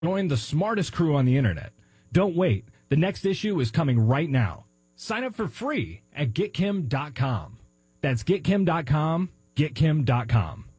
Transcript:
Join the smartest crew on the internet. Don't wait. The next issue is coming right now. Sign up for free at getkim.com. That's getkim.com, getkim.com.